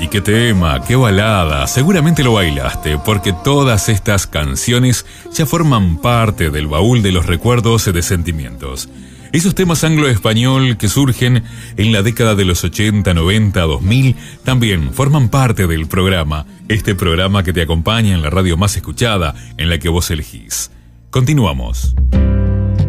qué tema, qué balada. Seguramente lo bailaste, porque todas estas canciones ya forman parte del baúl de los recuerdos de sentimientos. Esos temas anglo-español que surgen en la década de los 80, 90, 2000 también forman parte del programa. Este programa que te acompaña en la radio más escuchada, en la que vos elegís. Continuamos.